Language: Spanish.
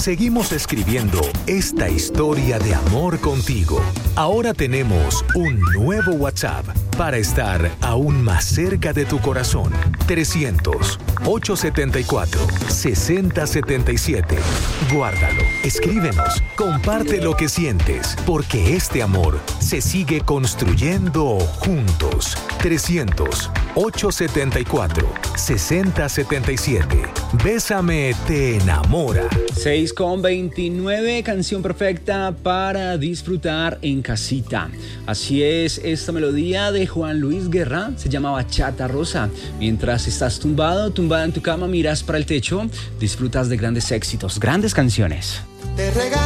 seguimos escribiendo esta historia de amor contigo. Ahora tenemos un nuevo WhatsApp para estar aún más cerca de tu corazón. 300-874-6077. Guárdalo, escríbenos, comparte lo que sientes, porque este amor se sigue construyendo juntos. 300-874-6077. Bésame, te enamora. 6:29, canción perfecta para disfrutar en casita. Así es, esta melodía de Juan Luis Guerra se llama Bachata Rosa. Mientras estás tumbada en tu cama, miras para el techo, disfrutas de grandes éxitos, grandes canciones.